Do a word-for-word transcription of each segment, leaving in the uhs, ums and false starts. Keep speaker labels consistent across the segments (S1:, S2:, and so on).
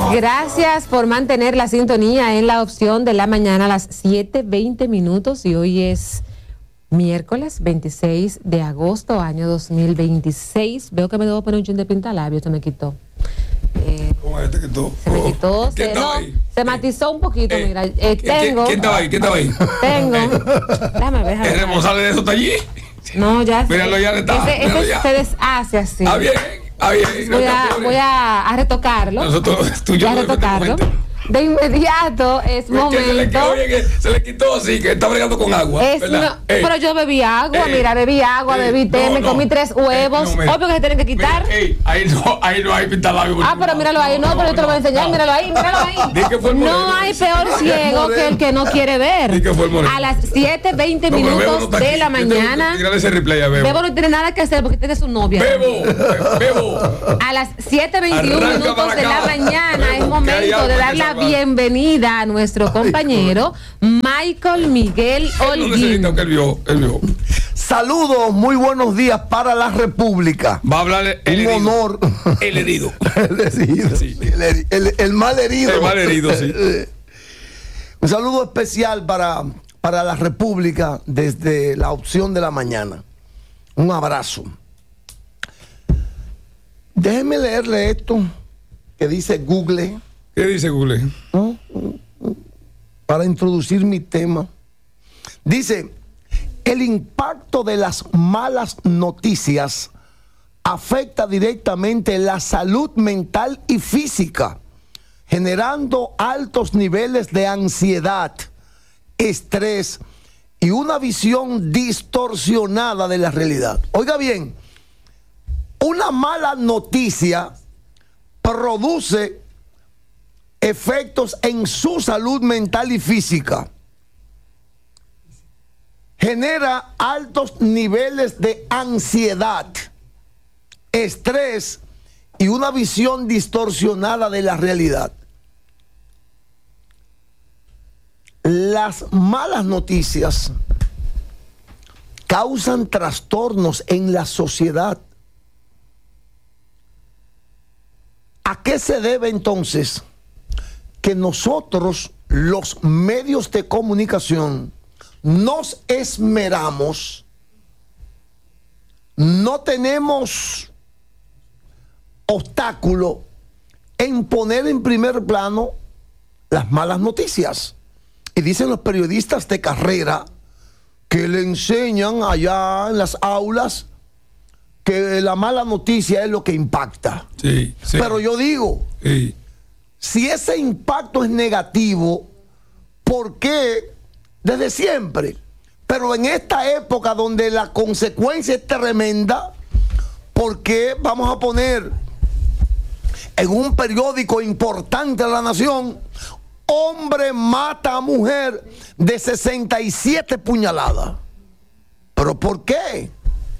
S1: Gracias por mantener la sintonía en la opción de la mañana a las siete veinte minutos y hoy es miércoles veintiséis de agosto, año dos mil veintiséis. Veo que me debo poner un chin de pintalabio, se me quitó. Eh,
S2: ¿Cómo es? ¿Te quitó?
S1: Se me quitó,
S2: ¿Quién
S1: se,
S2: estaba
S1: no,
S2: ahí?
S1: se matizó un poquito,
S2: Eh,
S1: mira. Eh, tengo.
S2: ¿Quién estaba ahí? ¿Quién estaba ahí?
S1: Tengo. Déjame ver.
S2: ¿El
S1: déjame ver.
S2: responsable de eso está allí?
S1: No, ya.
S2: Míralo, ya está.
S1: Ese,
S2: Míralo
S1: ese
S2: ya.
S1: se deshace así.
S2: Ah, bien. Ah, bien.
S1: Voy,
S2: No
S1: a,
S2: te apures.
S1: voy a, a retocarlo.
S2: Nosotros, tú y
S1: Voy
S2: yo
S1: a retocarlo. De inmediato es
S2: Que se, le,
S1: momento.
S2: oye, que se le quitó así, que está bregando con agua.
S1: Es
S2: ¿verdad?
S1: no-
S2: Ey,
S1: pero yo bebí agua,
S2: ey,
S1: mira, bebí agua,
S2: ey,
S1: bebí té,
S2: no,
S1: me
S2: no.
S1: comí tres
S2: Ey,
S1: huevos.
S2: no, mira.
S1: Obvio que se tienen que quitar.
S2: Mira, ey, ahí no, ahí no hay pintalabio.
S1: Ah, pero míralo ahí, no, pero yo te lo voy a enseñar,
S2: no.
S1: míralo ahí, míralo ahí.
S2: Di que fue el moreno.
S1: No hay peor ciego que el que no quiere ver.
S2: Di que fue el moreno.
S1: A las siete veinte
S2: No, pero Bebo no
S1: minutos
S2: está
S1: de
S2: aquí.
S1: la
S2: Yo tengo que
S1: mañana.
S2: tirarle ese replay a Bebo.
S1: Bebo no tiene nada que hacer porque tiene su novia.
S2: Bebo, Bebo.
S1: A las siete veintiuno
S2: Arranca
S1: minutos
S2: para
S1: de la
S2: acá.
S1: mañana
S2: Bebo,
S1: es
S2: que hay
S1: momento
S2: agua
S1: de
S2: que
S1: dar la
S2: salvar.
S1: bienvenida a nuestro compañero Michael Miguel
S2: Él no
S1: Holguín.
S2: necesita que él vio, él vio.
S3: Saludos, muy buenos días para la República.
S2: Va a hablar el
S3: Un
S2: herido.
S3: honor.
S2: El herido.
S3: El herido,
S2: Sí.
S3: sí, el, heri- el- el mal herido.
S2: El mal herido, sí.
S3: Un saludo especial para, para la República desde la opción de la mañana. Un abrazo. Déjeme leerle esto que dice Google,
S2: ¿Qué dice Google?
S3: ¿no? Para introducir mi tema. Dice, el impacto de las malas noticias afecta directamente la salud mental y física, generando altos niveles de ansiedad, estrés y una visión distorsionada de la realidad. Oiga bien, una mala noticia produce efectos en su salud mental y física. Genera altos niveles de ansiedad, estrés y una visión distorsionada de la realidad. Las malas noticias causan trastornos en la sociedad. ¿A qué se debe entonces que nosotros, los medios de comunicación, nos esmeramos, no tenemos obstáculo en poner en primer plano las malas noticias? Y dicen los periodistas de carrera que le enseñan allá en las aulas que la mala noticia es lo que impacta.
S2: Sí, sí.
S3: Pero yo digo,
S2: Sí.
S3: si ese impacto es negativo, ¿por qué desde siempre? Pero en esta época donde la consecuencia es tremenda, ¿por qué vamos a poner en un periódico importante de la nación, hombre mata a mujer de sesenta y siete puñaladas? ¿Pero por qué?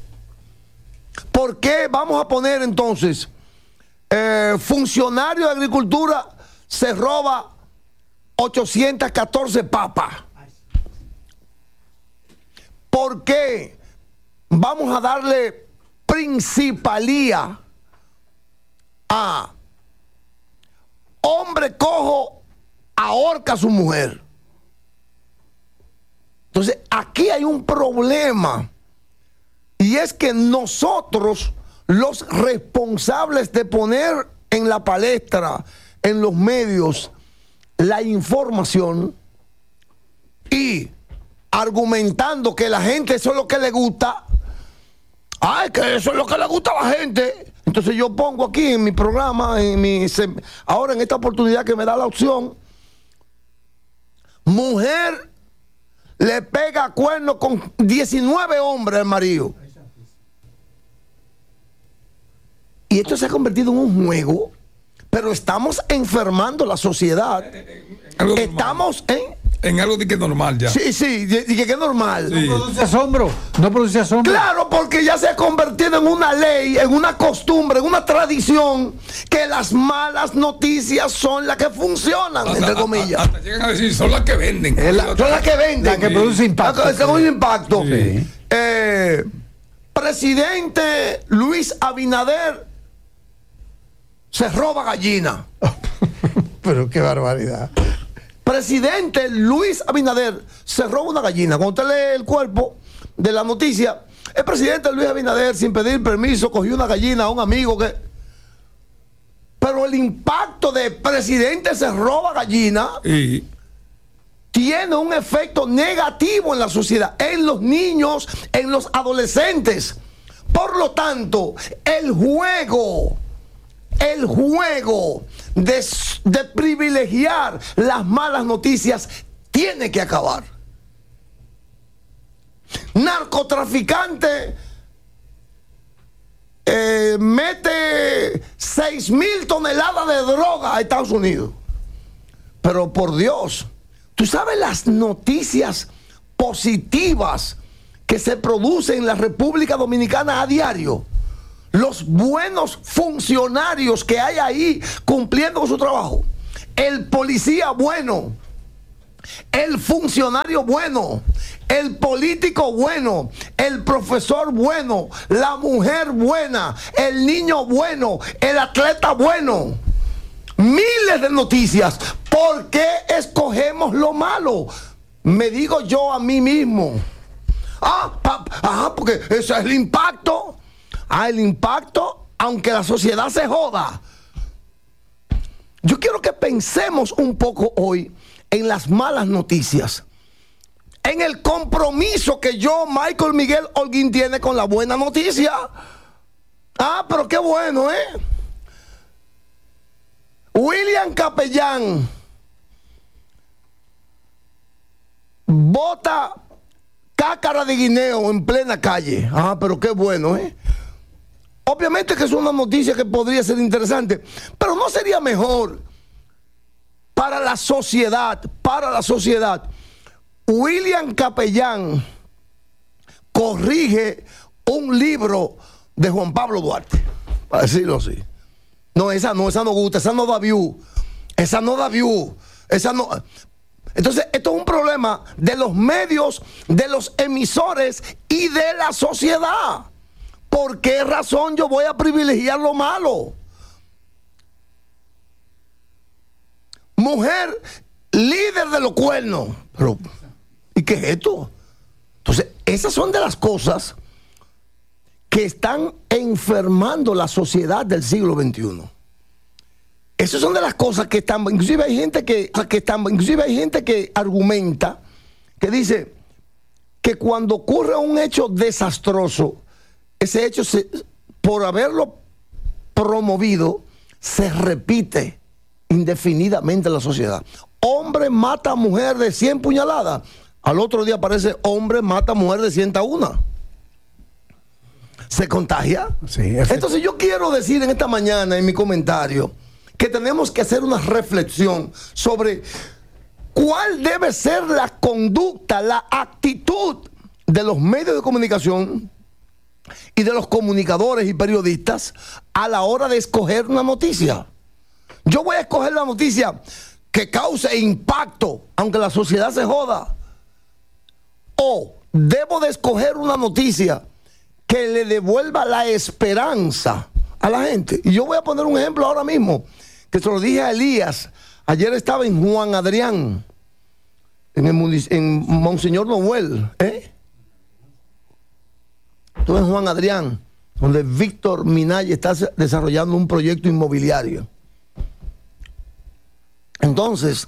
S3: ¿Por qué vamos a poner entonces eh, funcionario de agricultura se roba ochocientas catorce papas? ¿Por qué vamos a darle principalía a hombre cojo ahorca a su mujer? Entonces, aquí hay un problema. Y es que nosotros, los responsables de poner en la palestra, en los medios, la información y argumentando que la gente eso es lo que le gusta, ay, que eso es lo que le gusta a la gente. Entonces yo pongo aquí en mi programa, en mi, ahora en esta oportunidad que me da la opción, mujer le pega cuernos con diecinueve hombres al marido. Y esto se ha convertido en un juego, pero estamos enfermando la sociedad.
S2: Algo normal.
S3: Estamos en...
S2: En algo de que es normal ya.
S3: Sí, sí, y que que es normal.
S2: Sí.
S4: No produce asombro, no produce asombro.
S3: Claro, porque ya se ha convertido en una ley, en una costumbre, en una tradición, que las malas noticias son las que funcionan,
S2: Hasta-
S3: entre
S2: hasta-
S3: comillas.
S2: Hasta llegan a decir, son las que venden.
S3: Es la- son las que venden.
S4: La que produce impacto.
S3: La que produce impacto.
S4: Sí.
S3: Eh, presidente Luis Abinader se roba gallina.
S4: Pero qué barbaridad.
S3: Presidente Luis Abinader se roba una gallina. Cuando usted lee el cuerpo de la noticia, el presidente Luis Abinader, sin pedir permiso, cogió una gallina a un amigo que... Pero el impacto de presidente se roba gallina
S2: Y
S3: tiene un efecto negativo en la sociedad, en los niños, en los adolescentes. Por lo tanto, el juego, el juego de, de privilegiar las malas noticias tiene que acabar. Narcotraficante eh, mete seis mil toneladas de droga a Estados Unidos. Pero por Dios, ¿tú sabes las noticias positivas que se producen en la República Dominicana a diario? Los buenos funcionarios que hay ahí cumpliendo con su trabajo. El policía bueno, el funcionario bueno, el político bueno, el profesor bueno, la mujer buena, el niño bueno, el atleta bueno. Miles de noticias. ¿Por qué escogemos lo malo? Me digo yo a mí mismo. Ah, pa, ajá, porque ese es el impacto. Ah, el impacto, aunque la sociedad se joda. Yo quiero que pensemos un poco hoy en las malas noticias, en el compromiso que yo, Michael Miguel Holguín, tiene con la buena noticia. Ah, pero qué bueno, ¿eh? William Capellán bota cácara de guineo en plena calle. Ah, pero qué bueno, ¿eh? Obviamente que es una noticia que podría ser interesante, pero no sería mejor para la sociedad, para la sociedad. William Capellán corrige un libro de Juan Pablo Duarte, para decirlo así. No, esa no, esa no gusta, esa no da view, esa no da view, esa no. Entonces, esto es un problema de los medios, de los emisores y de la sociedad. ¿Por qué razón yo voy a privilegiar lo malo? Mujer líder de los cuernos. Pero, ¿y qué es esto? Entonces, esas son de las cosas que están enfermando la sociedad del siglo veintiuno. Esas son de las cosas que están, inclusive hay gente que, que están, inclusive hay gente que argumenta, que dice que cuando ocurre un hecho desastroso, ese hecho se, por haberlo promovido, se repite indefinidamente en la sociedad. Hombre mata a mujer de cien puñaladas, al otro día aparece hombre mata a mujer de ciento uno. ¿Se contagia?
S4: Sí,
S3: entonces yo quiero decir en esta mañana en mi comentario que tenemos que hacer una reflexión sobre cuál debe ser la conducta, la actitud de los medios de comunicación y de los comunicadores y periodistas a la hora de escoger una noticia. Yo voy a escoger la noticia que cause impacto, aunque la sociedad se joda. O debo de escoger una noticia que le devuelva la esperanza a la gente. Y yo voy a poner un ejemplo ahora mismo, que se lo dije a Elías. Ayer estaba en Juan Adrián, en, el, en Monseñor Noel, ¿eh? Estuve en Juan Adrián, donde Víctor Minaya está desarrollando un proyecto inmobiliario. Entonces,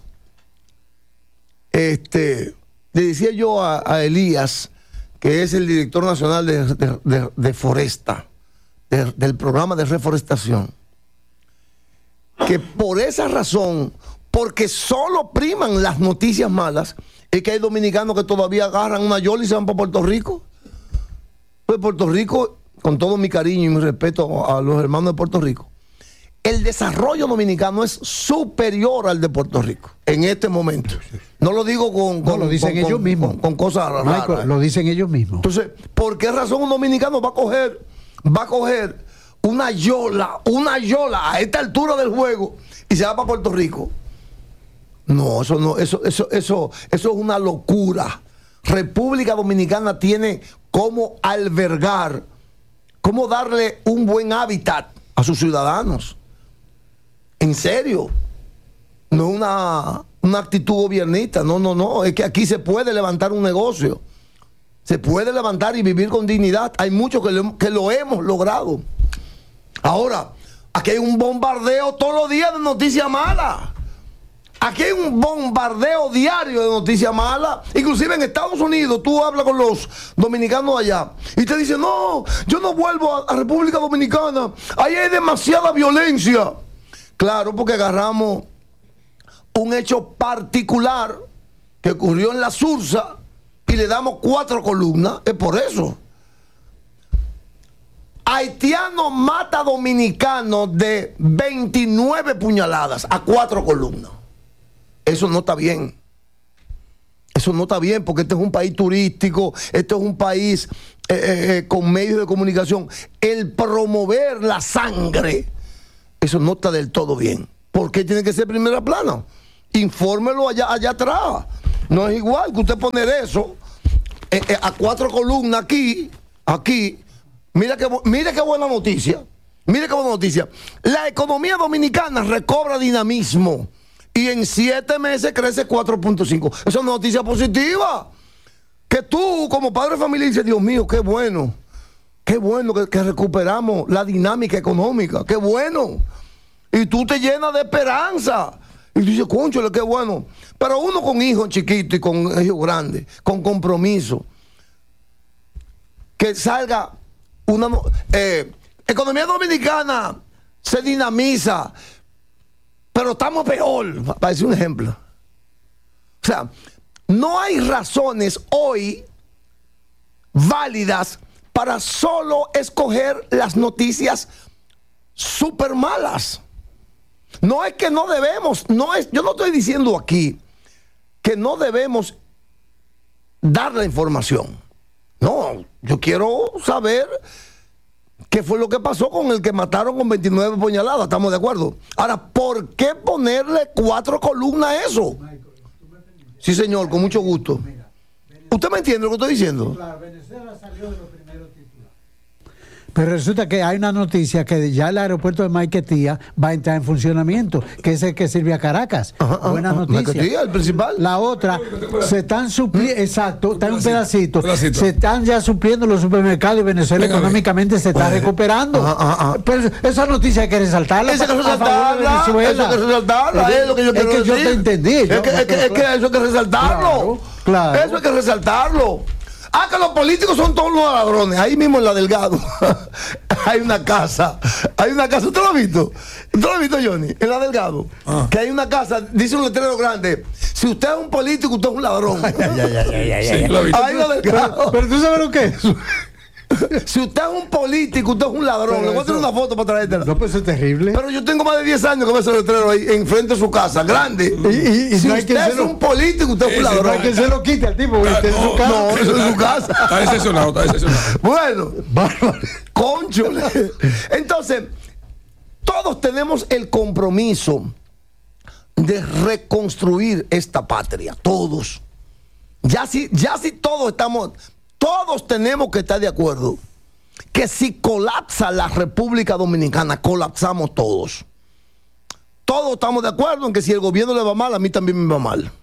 S3: este, le decía yo a, a Elías, que es el director nacional de, de, de, de Foresta, de, del programa de reforestación, que por esa razón, porque solo priman las noticias malas, es que hay dominicanos que todavía agarran una yola y se van para Puerto Rico. Pues Puerto Rico, con todo mi cariño y mi respeto a los hermanos de Puerto Rico, el desarrollo dominicano es superior al de Puerto Rico en este momento. No lo digo con, con
S4: no, lo dicen
S3: con,
S4: ellos
S3: con,
S4: mismos.
S3: Con, con cosas raras.
S4: Michael, lo dicen ellos mismos.
S3: Entonces, ¿por qué razón un dominicano va a coger, va a coger una yola, una yola a esta altura del juego y se va para Puerto Rico? No, eso no, eso, eso, eso, eso es una locura. República Dominicana tiene cómo albergar, cómo darle un buen hábitat a sus ciudadanos. En serio. no es una, una actitud gobiernista, no, no, no, es que aquí se puede levantar un negocio, se puede levantar y vivir con dignidad. Hay muchos que lo, que lo hemos logrado. Ahora, aquí hay un bombardeo todos los días de noticias malas. Aquí hay un bombardeo diario de noticias malas. Inclusive en Estados Unidos, tú hablas con los dominicanos allá y te dicen, no, yo no vuelvo a, a República Dominicana. Ahí hay demasiada violencia. Claro, porque agarramos un hecho particular que ocurrió en la Sursa y le damos cuatro columnas. Es por eso. Haitiano mata dominicano de veintinueve puñaladas a cuatro columnas. Eso no está bien. Eso no está bien porque este es un país turístico, este es un país eh, eh, eh, con medios de comunicación. El promover la sangre, eso no está del todo bien. ¿Por qué tiene que ser primera plana? Infórmelo allá, allá atrás. No es igual que usted poner eso eh, eh, a cuatro columnas aquí, aquí. Mira qué, mira qué buena noticia. Mira qué buena noticia. La economía dominicana recobra dinamismo y en siete meses crece cuatro punto cinco. Esa es una noticia positiva. Que tú, como padre de familia, dices, Dios mío, qué bueno. Qué bueno que, que recuperamos la dinámica económica. Qué bueno. Y tú te llenas de esperanza. Y tú dices, cónchale, qué bueno. Pero uno con hijos chiquitos y con hijos grandes, con compromiso, que salga una eh, economía dominicana se dinamiza, pero estamos peor, para decir un ejemplo. O sea, no hay razones hoy válidas para solo escoger las noticias súper malas. No es que no debemos, no es, yo no estoy diciendo aquí que no debemos dar la información. No, yo quiero saber qué fue lo que pasó con el que mataron con veintinueve puñaladas, ¿estamos de acuerdo? Ahora, ¿por qué ponerle cuatro columnas a eso? Sí, señor, con mucho gusto. ¿Usted me entiende lo que estoy diciendo?
S4: Claro, Venezuela salió de los primeros titulares. Pero resulta que hay una noticia que ya el aeropuerto de Maiquetía va a entrar en funcionamiento, que es el que sirve a Caracas.
S3: Ajá,
S4: Buena
S3: ajá,
S4: noticia.
S3: Maiquetía, el principal.
S4: La otra, se están supliendo, exacto, está en un pedacito,
S2: pedacito.
S4: se están ya supliendo los supermercados y Venezuela
S2: Venga,
S4: económicamente se está recuperando.
S3: Ajá, ajá, ajá.
S4: Pero esa noticia hay que resaltarla.
S3: Esa hay que
S4: a favor de
S3: resaltarla,
S4: Venezuela.
S3: eso hay que resaltarla,
S4: Es
S3: es lo que yo
S4: es
S3: quiero
S4: que
S3: decir.
S4: yo te entendí.
S3: Es
S4: yo-
S3: que, es que- es que eso hay que resaltarlo.
S4: Claro, claro.
S3: Eso hay que resaltarlo. Ah, que los políticos son todos los ladrones. Ahí mismo en la Delgado hay una casa. Hay una casa. ¿Usted lo ha visto? ¿Usted lo ha visto, Johnny? En la Delgado.
S2: Ah.
S3: Que hay una casa, dice un letrero grande. Si usted es un político, usted es un ladrón.
S2: Sí, lo he visto.
S3: Ahí en la Delgado.
S4: Pero tú sabes lo que es.
S3: Si usted es un político, usted es un ladrón.
S4: Pero
S3: Le voy a hacer
S4: eso-
S3: una foto para traértela.
S4: No, pues eso es terrible.
S3: Pero yo tengo más de diez años que veo ese letrero ahí enfrente de su casa, grande.
S4: Y- y- y
S3: si
S4: no hay
S3: usted
S4: quien se
S3: es
S4: lo-
S3: un político, usted es un
S2: Ese
S4: No
S3: ladrón.
S4: hay que se lo quite al tipo, porque
S2: Ah,
S4: está en su
S2: no,
S4: casa.
S3: No, eso es en su casa.
S2: Está decepcionado, está decepcionado.
S3: Bueno,
S4: Bárbaro.
S3: cónchole. Entonces, todos tenemos el compromiso de reconstruir esta patria. Todos. Ya si, ya si todos estamos, todos tenemos que estar de acuerdo que si colapsa la República Dominicana, colapsamos todos. Todos estamos de acuerdo en que si el gobierno le va mal, a mí también me va mal.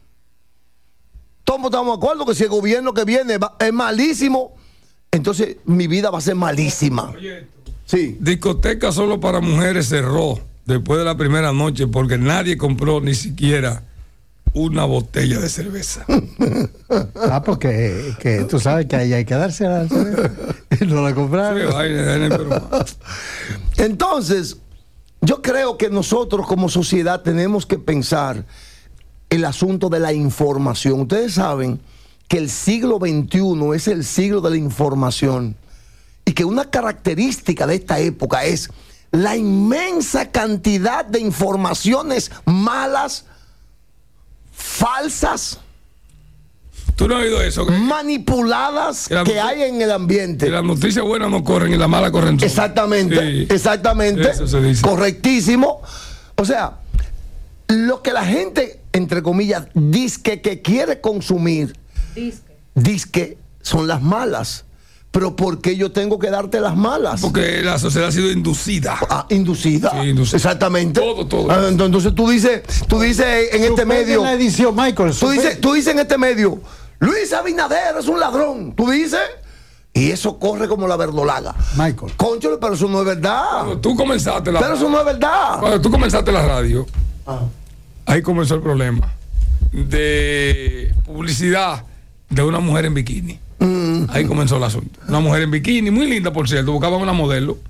S3: Todos estamos de acuerdo que si el gobierno que viene va- es malísimo, entonces mi vida va a ser malísima. Sí.
S2: Discoteca solo para mujeres cerró después de la primera noche porque nadie compró ni siquiera una botella de cerveza.
S4: Ah, porque que tú sabes que ahí hay que darse a la cerveza. Y no la
S2: Sí,
S4: compraron.
S2: vaina, vaina, pero-
S3: Entonces, yo creo que nosotros como sociedad tenemos que pensar el asunto de la información. Ustedes saben que el siglo veintiuno es el siglo de la información y que una característica de esta época es la inmensa cantidad de informaciones malas, falsas,
S2: ¿Tú no has oído eso? Que,
S3: manipuladas
S2: Que la
S3: que
S2: noticia-
S3: hay en el
S2: que
S3: ambiente.
S2: las noticias buenas no corren y las malas corren solas.
S3: Exactamente,
S2: Sí.
S3: exactamente.
S2: Eso se dice.
S3: Correctísimo. O sea, lo que la gente, entre comillas, dice que quiere consumir, dice son las malas. Pero ¿por qué yo tengo que darte las malas?
S2: Porque la sociedad ha sido inducida.
S3: Ah, inducida.
S2: Sí, inducida.
S3: Exactamente.
S2: Todo, todo.
S3: Ah, entonces tú dices, tú dices en este medio.
S4: la edición, Michael.
S3: Tú dices, tú dices en este medio, Luis Abinader es un ladrón. Tú dices, y eso corre como la verdolaga.
S4: Michael.
S3: Cónchale, pero eso no es verdad.
S2: Cuando tú comenzaste la
S3: Pero eso no es verdad.
S2: Cuando tú comenzaste la radio,
S3: Ah.
S2: ahí comenzó el problema de publicidad de una mujer en bikini.
S3: Mm.
S2: Ahí comenzó el asunto. Una mujer en bikini, muy linda por cierto, buscaban una modelo.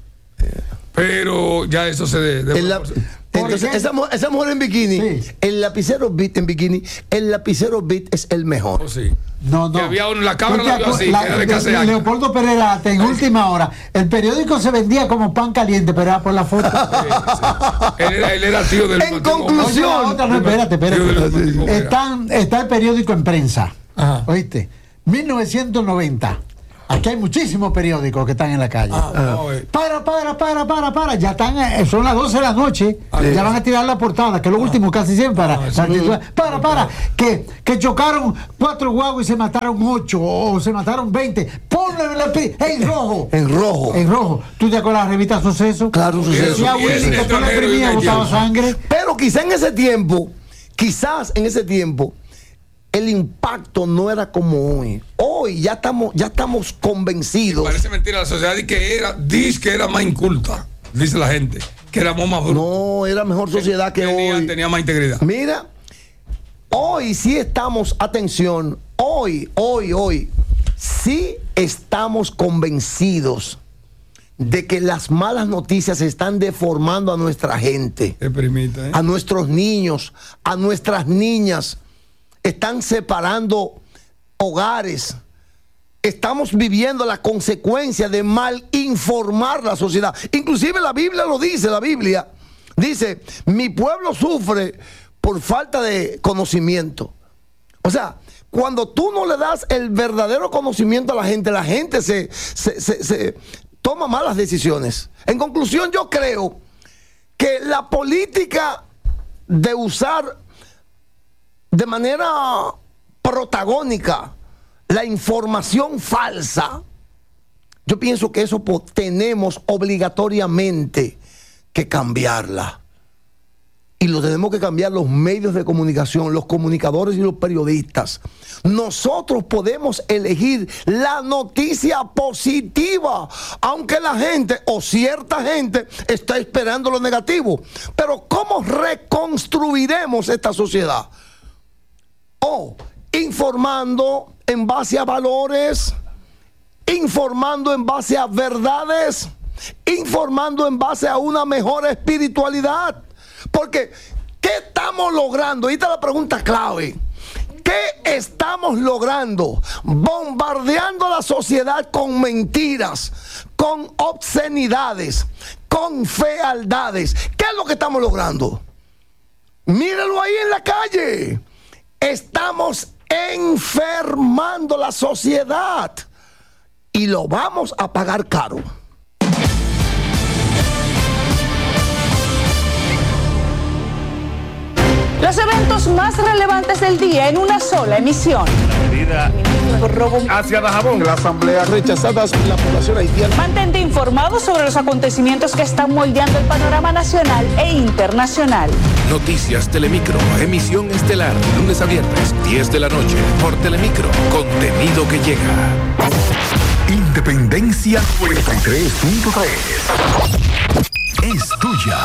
S2: Pero ya eso se de, de-
S3: En la- entonces, esa, mu- esa mujer en bikini,
S4: Sí.
S3: el lapicero Beat en bikini, el lapicero Beat es el mejor.
S2: Oh, sí.
S4: No, no.
S2: Que había uno, la cámara
S4: ¿Tú
S2: la
S4: te
S2: vio
S4: acu-
S2: así,
S4: la-
S2: que era de
S4: de-
S2: casi
S4: de
S2: años.
S4: Leopoldo Pereira, en última hora. El periódico se vendía como pan caliente, pero era por la foto.
S2: Él era, él era tío del
S3: En
S2: Martín
S3: conclusión-
S4: Oye, la otra, no, espérate,
S2: Tío del
S4: espérate.
S2: Martín Gómez.
S4: Están, está el periódico en prensa.
S2: Ajá.
S4: ¿Oíste? mil novecientos noventa. Aquí hay muchísimos periódicos que están en la calle.
S2: Ah, no, eh.
S4: Para, para, para, para, para. Ya están, eh, son las doce de la noche.
S2: Ah,
S4: ya
S2: sí.
S4: van a tirar la portada, que es lo último casi siempre. Para,
S2: Ah,
S4: para,
S2: sí.
S4: titular. para, para. Que, que chocaron cuatro guaguas y se mataron ocho o se mataron veinte. Ponlo en, la, pri- en rojo.
S3: En rojo.
S4: En rojo. ¿Tú te acuerdas de la revista Suceso?
S3: Claro, Suceso.
S4: Decía
S2: Y ese
S4: Willy que tú le
S2: extranjero
S4: imprimías,
S2: y
S4: botaba
S2: haitiano.
S4: sangre.
S3: Pero quizá en ese tiempo, quizás en ese tiempo, el impacto no era como hoy. Hoy ya estamos, ya estamos convencidos.
S2: Parece mentira la sociedad y que era, dice que era más inculta, dice la gente, que éramos más brutos.
S3: No, era mejor sociedad que
S2: tenía,
S3: hoy.
S2: tenía más integridad.
S3: Mira, hoy sí estamos, atención, hoy, hoy, hoy, sí estamos convencidos de que las malas noticias están deformando a nuestra gente,
S2: Te permite, ¿eh?
S3: a nuestros niños, a nuestras niñas. Están separando hogares. Estamos viviendo la consecuencia de mal informar la sociedad. Inclusive la Biblia lo dice, la Biblia dice, mi pueblo sufre por falta de conocimiento. O sea, cuando tú no le das el verdadero conocimiento a la gente, la gente se, se, se- se toma malas decisiones. En conclusión, yo creo que la política de usar de manera protagónica la información falsa, yo pienso que eso po- tenemos obligatoriamente que cambiarla. Y lo tenemos que cambiar los medios de comunicación, los comunicadores y los periodistas. Nosotros podemos elegir la noticia positiva, aunque la gente o cierta gente está esperando lo negativo. Pero ¿cómo reconstruiremos esta sociedad? O informando en base a valores, informando en base a verdades, informando en base a una mejor espiritualidad. Porque, ¿qué estamos logrando? Ahí está la pregunta clave. ¿Qué estamos logrando? Bombardeando a la sociedad con mentiras, con obscenidades, con fealdades. ¿Qué es lo que estamos logrando? Mírenlo ahí en la calle. Estamos enfermando la sociedad y lo vamos a pagar caro.
S5: Los eventos más relevantes del día en una sola emisión.
S6: Hacia Dajabón.
S7: La asamblea rechazadas la población haitiana.
S5: Mantente informado sobre los acontecimientos que están moldeando el panorama nacional e internacional.
S8: Noticias Telemicro, emisión estelar, lunes a viernes, diez de la noche, por Telemicro, contenido que llega. Independencia cuarenta y tres punto tres. Es tuya.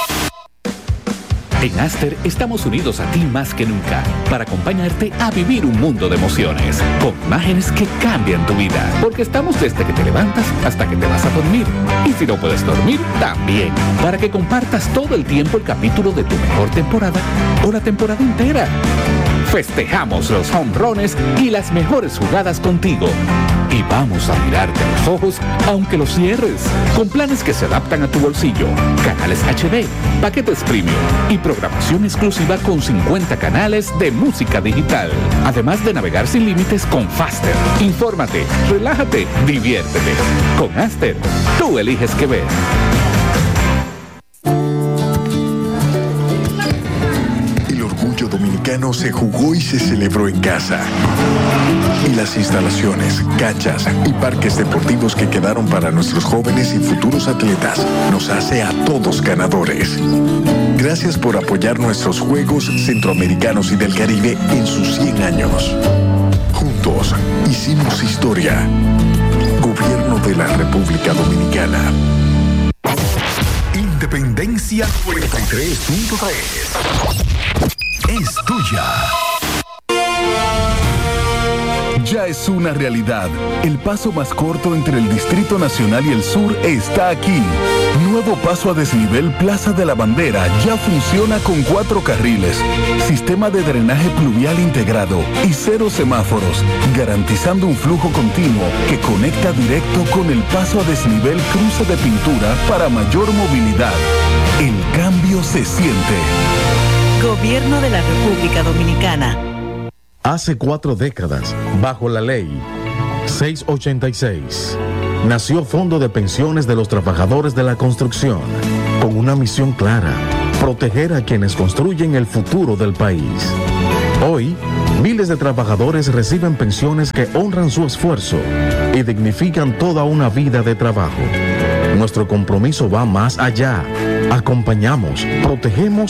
S9: En Aster estamos unidos a ti más que nunca para acompañarte a vivir un mundo de emociones con imágenes que cambian tu vida. Porque estamos desde que te levantas hasta que te vas a dormir. Y si no puedes dormir, también. Para que compartas todo el tiempo el capítulo de tu mejor temporada o la temporada entera. Festejamos los jonrones y las mejores jugadas contigo. Y vamos a mirarte a los ojos aunque los cierres. Con planes que se adaptan a tu bolsillo. Canales H D, paquetes premium y programación exclusiva con cincuenta canales de música digital. Además de navegar sin límites con Faster. Infórmate, relájate, diviértete. Con Aster, tú eliges qué ver.
S8: El orgullo
S6: Dominicano se jugó y se celebró en casa. Y las instalaciones, canchas y parques deportivos que quedaron para nuestros jóvenes y futuros atletas nos hace a todos ganadores. Gracias por apoyar nuestros Juegos Centroamericanos y del Caribe en sus cien años. Juntos hicimos historia. Gobierno de la República Dominicana.
S8: Independencia cuarenta y tres punto tres es tuya. Ya es una realidad. El paso más corto entre el Distrito Nacional y el Sur está aquí. Nuevo paso a desnivel Plaza de la Bandera ya funciona con cuatro carriles, sistema de drenaje pluvial integrado y cero semáforos, garantizando un flujo continuo que conecta directo con el paso a desnivel Cruce de Pintura para mayor movilidad. El cambio se siente.
S10: Gobierno de la República Dominicana.
S11: Hace cuatro décadas, bajo la ley seiscientos ochenta y seis, nació Fondo de Pensiones de los Trabajadores de la Construcción, con una misión clara: proteger a quienes construyen el futuro del país. Hoy, miles de trabajadores reciben pensiones que honran su esfuerzo y dignifican toda una vida de trabajo. Nuestro compromiso va más allá. Acompañamos, protegemos